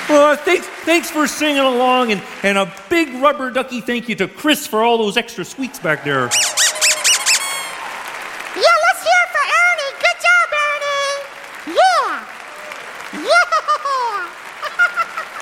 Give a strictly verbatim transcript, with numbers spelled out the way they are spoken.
Uh, thanks, thanks for singing along, and, and a big rubber ducky thank you to Chris for all those extra sweets back there.